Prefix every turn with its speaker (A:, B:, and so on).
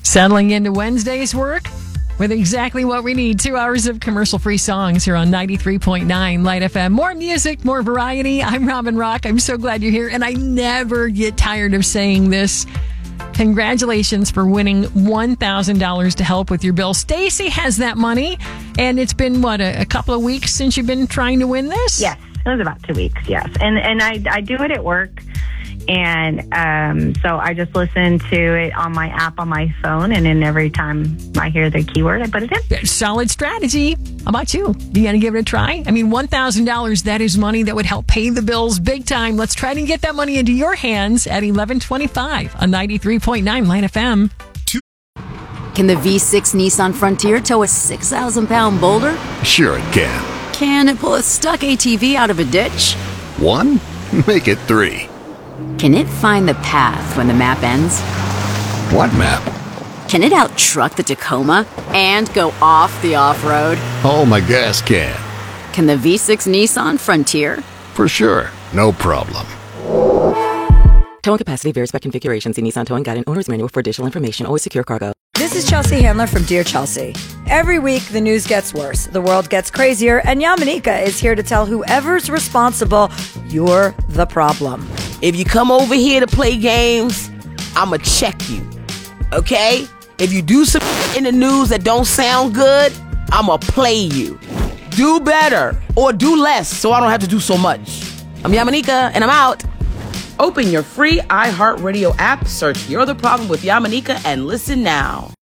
A: Settling into Wednesday's work with exactly what we need. 2 hours of commercial-free songs here on 93.9 Light FM. More music, more variety. I'm Robin Rock. I'm so glad you're here. And I never get tired of saying this. Congratulations for winning $1,000 to help with your bill. Stacy has that money. And it's been, a couple of weeks since you've been trying to win this?
B: Yes, it was about 2 weeks, yes. And I do it at work. And so I just listen to it on my app on my phone, and then every time I hear the keyword, I put it in.
A: Solid strategy. How about you? You going to give it a try? I mean, $1,000, that is money that would help pay the bills big time. Let's try to get that money into your hands at 11:25 on 93.9 Light FM.
C: Can the V6 Nissan Frontier tow a 6,000-pound boulder?
D: Sure it can.
C: Can it pull a stuck ATV out of a ditch?
D: 1? Make it 3.
C: Can it find the path when the map ends?
D: What map?
C: Can it out-truck the Tacoma and go off the off-road?
D: Oh, my gas can.
C: Can the V6 Nissan Frontier?
D: For sure. No problem.
E: Towing capacity varies by configuration. See Nissan Towing Guide and Owner's Manual for additional information. Always secure cargo.
F: This is Chelsea Handler from Dear Chelsea. Every week, the news gets worse, the world gets crazier, and Yamanika is here to tell whoever's responsible, you're the problem.
G: If you come over here to play games, I'ma check you, okay? If you do some in the news that don't sound good, I'ma play you. Do better, or do less, so I don't have to do so much. I'm Yamanika, and I'm out. Open your free iHeartRadio app, search You're the Problem with Yamanika, and listen now.